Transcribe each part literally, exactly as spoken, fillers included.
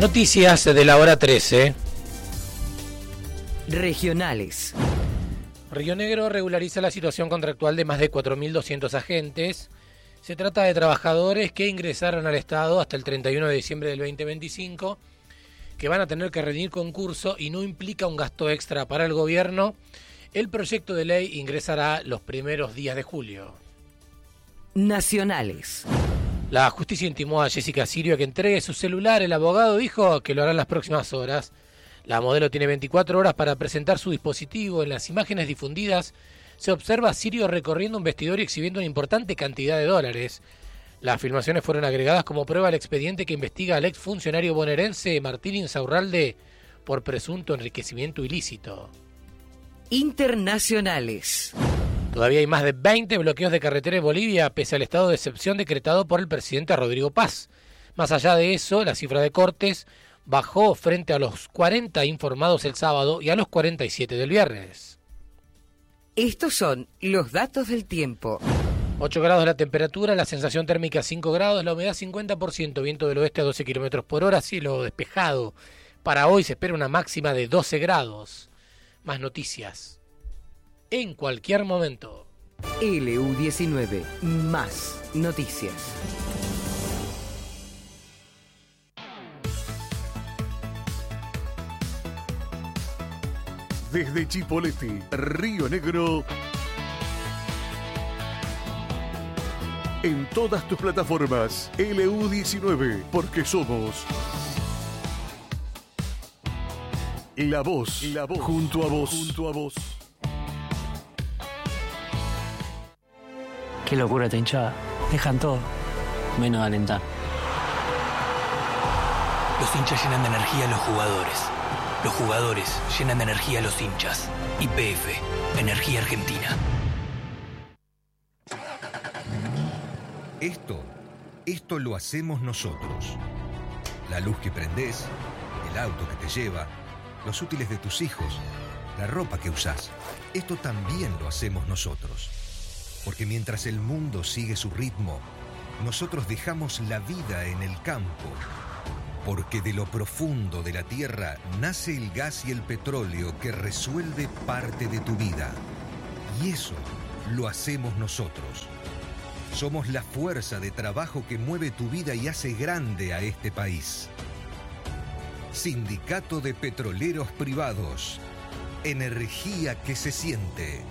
Noticias de la hora trece. Regionales. Río Negro regulariza la situación contractual de más de cuatro mil doscientos agentes. Se trata de trabajadores que ingresaron al Estado hasta el treinta y uno de diciembre del veinte veinticinco, que van a tener que rendir concurso y no implica un gasto extra para el gobierno. El proyecto de ley ingresará los primeros días de julio. Nacionales. La justicia intimó a Jessica Sirio a que entregue su celular. El abogado dijo que lo hará en las próximas horas. La modelo tiene veinticuatro horas para presentar su dispositivo. En las imágenes difundidas se observa a Sirio recorriendo un vestidor y exhibiendo una importante cantidad de dólares. Las filmaciones fueron agregadas como prueba al expediente que investiga al exfuncionario bonaerense Martín Insaurralde por presunto enriquecimiento ilícito. Internacionales. Todavía hay más de veinte bloqueos de carretera en Bolivia, pese al estado de excepción decretado por el presidente Rodrigo Paz. Más allá de eso, la cifra de cortes bajó frente a los cuarenta informados el sábado y a los cuarenta y siete del viernes. Estos son los datos del tiempo. ocho grados la temperatura, la sensación térmica cinco grados, la humedad cincuenta por ciento, viento del oeste a doce kilómetros por hora, cielo despejado. Para hoy se espera una máxima de doce grados. Más noticias en cualquier momento. L U diecinueve, más noticias. Desde Chipoleti, Río Negro, en todas tus plataformas, L U diecinueve, porque somos la voz, la voz, junto a vos, junto a vos. Qué locura esta hinchada. Dejan todo, menos de alentar. Los hinchas llenan de energía a los jugadores. Los jugadores llenan de energía a los hinchas. Y P F, Energía Argentina. Esto, esto lo hacemos nosotros. La luz que prendés, el auto que te lleva, los útiles de tus hijos, la ropa que usás. Esto también lo hacemos nosotros. Porque mientras el mundo sigue su ritmo, nosotros dejamos la vida en el campo. Porque de lo profundo de la tierra nace el gas y el petróleo que resuelve parte de tu vida. Y eso lo hacemos nosotros. Somos la fuerza de trabajo que mueve tu vida y hace grande a este país. Sindicato de Petroleros Privados. Energía que se siente.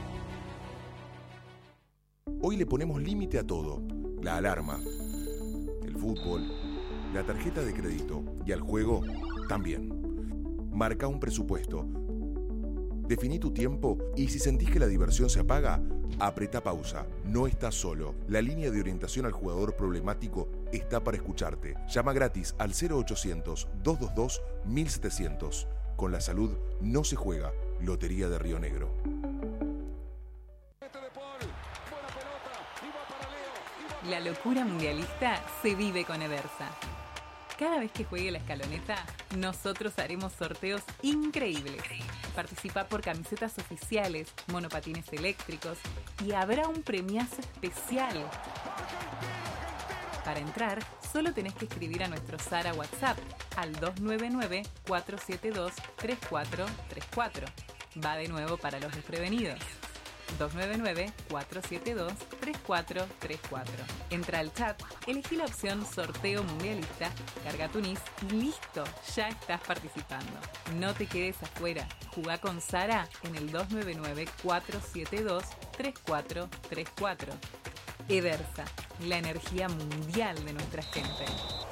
Hoy le ponemos límite a todo. La alarma, el fútbol, la tarjeta de crédito y al juego también. Marca un presupuesto. Definí tu tiempo y si sentís que la diversión se apaga, apretá pausa. No estás solo. La línea de orientación al jugador problemático está para escucharte. Llama gratis al cero ochocientos, doscientos veintidós, mil setecientos. Con la salud no se juega. Lotería de Río Negro. La locura mundialista se vive con Edersa. Cada vez que juegue la escaloneta, nosotros haremos sorteos increíbles. Participa por camisetas oficiales, monopatines eléctricos y habrá un premiazo especial. Para entrar, solo tenés que escribir a nuestro Sara WhatsApp al dos nueve nueve, cuatro siete dos, tres cuatro tres cuatro. Va de nuevo para los desprevenidos. dos nueve nueve, cuatro siete dos, tres cuatro tres cuatro. Entra al chat, elegí la opción Sorteo Mundialista, carga tu N I S y listo, ya estás participando. No te quedes afuera, jugá con Sara en el dos nueve nueve, cuatro siete dos, tres cuatro tres cuatro. Edersa, la energía mundial de nuestra gente.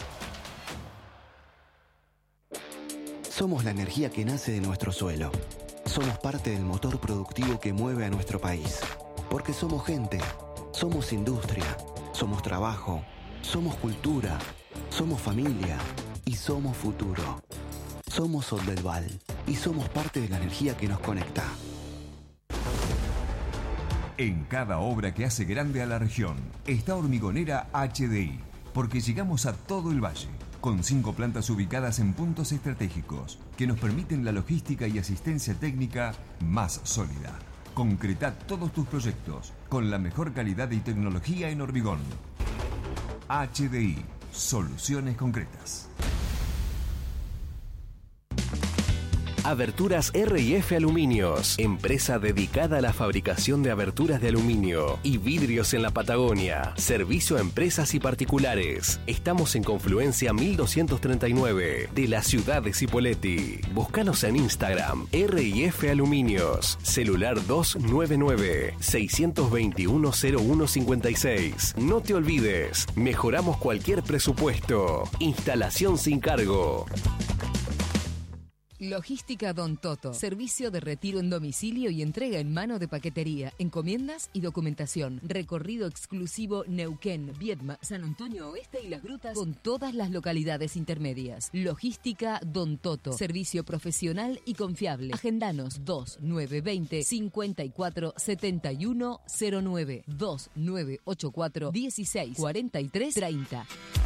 Somos la energía que nace de nuestro suelo. Somos parte del motor productivo que mueve a nuestro país. Porque somos gente, somos industria, somos trabajo, somos cultura, somos familia y somos futuro. Somos Soldelval y somos parte de la energía que nos conecta. En cada obra que hace grande a la región está Hormigonera H D I, porque llegamos a todo el valle, con cinco plantas ubicadas en puntos estratégicos que nos permiten la logística y asistencia técnica más sólida. Concreta todos tus proyectos con la mejor calidad y tecnología en hormigón. H D I, soluciones concretas. Aberturas R y F Aluminios, empresa dedicada a la fabricación de aberturas de aluminio y vidrios en la Patagonia. Servicio a empresas y particulares. Estamos en Confluencia mil doscientos treinta y nueve de la ciudad de Cipolletti. Búscanos en Instagram, R y F Aluminios. Celular dos nueve nueve, seis dos uno, cero uno cinco seis. No te olvides, mejoramos cualquier presupuesto. Instalación sin cargo. Logística Don Toto. Servicio de retiro en domicilio y entrega en mano de paquetería, encomiendas y documentación. Recorrido exclusivo Neuquén, Viedma, San Antonio Oeste y Las Grutas con todas las localidades intermedias. Logística Don Toto. Servicio profesional y confiable. Agendanos dos nueve dos cero, cinco cuatro siete uno cero nueve dos nueve ocho cuatro dieciséis cuarenta y tres treinta.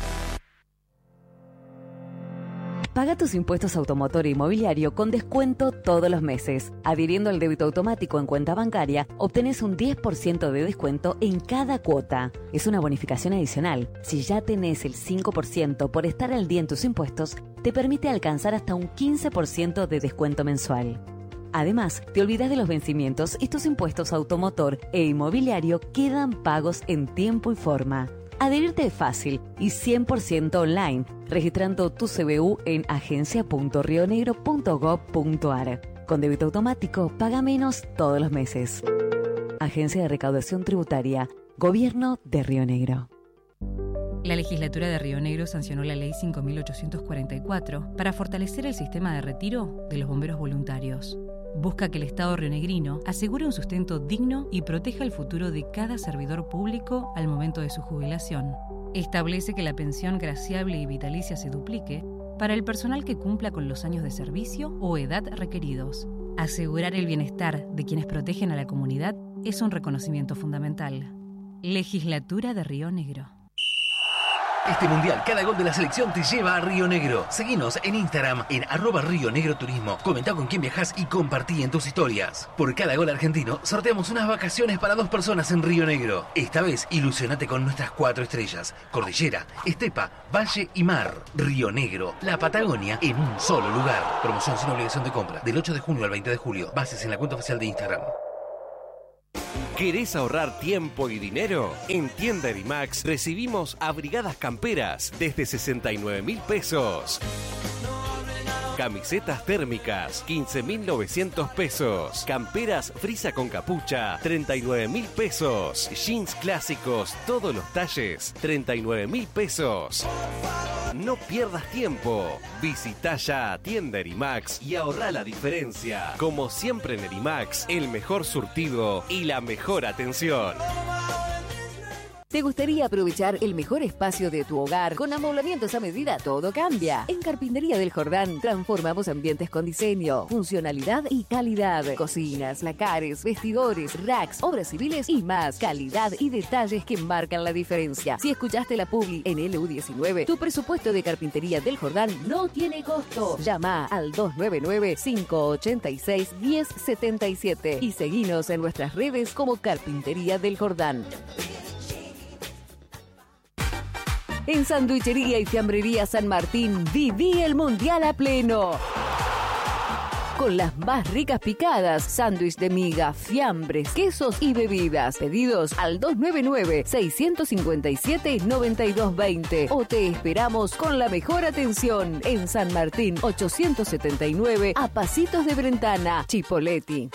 Paga tus impuestos automotor e inmobiliario con descuento todos los meses. Adhiriendo al débito automático en cuenta bancaria, obtenés un diez por ciento de descuento en cada cuota. Es una bonificación adicional. Si ya tenés el cinco por ciento por estar al día en tus impuestos, te permite alcanzar hasta un quince por ciento de descuento mensual. Además, te olvidas de los vencimientos y tus impuestos automotor e inmobiliario quedan pagos en tiempo y forma. Adherirte es fácil y cien por ciento online, registrando tu C B U en agencia punto rionegro punto gob punto ar. Con débito automático, paga menos todos los meses. Agencia de Recaudación Tributaria, Gobierno de Río Negro. La legislatura de Río Negro sancionó la Ley cinco mil ochocientos cuarenta y cuatro para fortalecer el sistema de retiro de los bomberos voluntarios. Busca que el Estado rionegrino asegure un sustento digno y proteja el futuro de cada servidor público al momento de su jubilación. Establece que la pensión graciable y vitalicia se duplique para el personal que cumpla con los años de servicio o edad requeridos. Asegurar el bienestar de quienes protegen a la comunidad es un reconocimiento fundamental. Legislatura de Río Negro. Este mundial, cada gol de la selección te lleva a Río Negro. Seguinos en Instagram en arroba Río Negro Turismo. Comentá con quién viajás y compartí en tus historias. Por cada gol argentino, sorteamos unas vacaciones para dos personas en Río Negro. Esta vez, ilusionate con nuestras cuatro estrellas: cordillera, estepa, valle y mar. Río Negro, la Patagonia en un solo lugar. Promoción sin obligación de compra, del ocho de junio al veinte de julio. Bases en la cuenta oficial de Instagram. ¿Querés ahorrar tiempo y dinero? En Tienda Erimax recibimos abrigadas camperas desde sesenta y nueve mil pesos. Camisetas térmicas, quince mil novecientos pesos. Camperas frisa con capucha, treinta y nueve mil pesos. Jeans clásicos, todos los talles, treinta y nueve mil pesos. No pierdas tiempo. Visita ya Tienda Erimax y ahorra la diferencia. Como siempre en Erimax, el mejor surtido y la mejor atención. ¿Te gustaría aprovechar el mejor espacio de tu hogar con amoblamientos a medida? Todo cambia. En Carpintería del Jordán transformamos ambientes con diseño, funcionalidad y calidad. Cocinas, lacares, vestidores, racks, obras civiles y más. Calidad y detalles que marcan la diferencia. Si escuchaste la publi en L U diecinueve, tu presupuesto de Carpintería del Jordán no tiene costo. Llama al dos nueve nueve, cinco ocho seis, uno cero siete siete y seguinos en nuestras redes como Carpintería del Jordán. En Sanduichería y Fiambrería San Martín, viví el Mundial a pleno. Con las más ricas picadas, sándwich de miga, fiambres, quesos y bebidas. Pedidos al dos nueve nueve, seis cinco siete, nueve dos dos cero o te esperamos con la mejor atención en San Martín ochocientos setenta y nueve, a pasitos de Brentana, Chipolletti.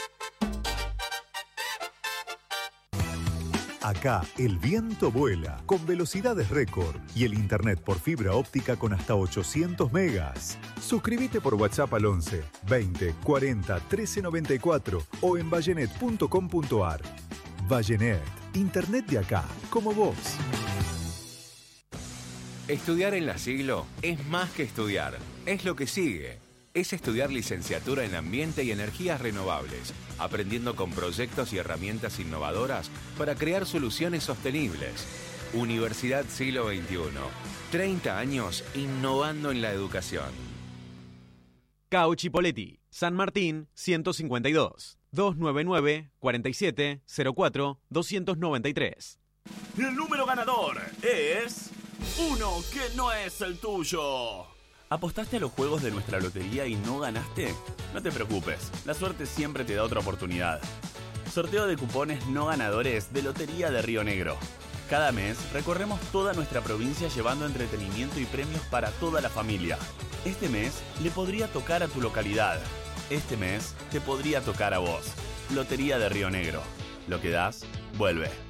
Acá el viento vuela con velocidades récord y el internet por fibra óptica con hasta ochocientos megas. Suscríbete por WhatsApp al once, veinte, cuarenta, trece noventa y cuatro o en vallenet punto com punto ar. Vallenet, internet de acá, como vos. Estudiar en La Siglo es más que estudiar, es lo que sigue. Es estudiar licenciatura en Ambiente y Energías Renovables, aprendiendo con proyectos y herramientas innovadoras para crear soluciones sostenibles. Universidad Siglo veintiuno. treinta años innovando en la educación. C A O Chipolletti, San Martín ciento cincuenta y dos, dos nueve nueve, cuarenta y siete, cero cuatro, doscientos noventa y tres. El número ganador es uno que no es el tuyo. ¿Apostaste a los juegos de nuestra lotería y no ganaste? No te preocupes, la suerte siempre te da otra oportunidad. Sorteo de cupones no ganadores de Lotería de Río Negro. Cada mes recorremos toda nuestra provincia llevando entretenimiento y premios para toda la familia. Este mes le podría tocar a tu localidad. Este mes te podría tocar a vos. Lotería de Río Negro. Lo que das, vuelve.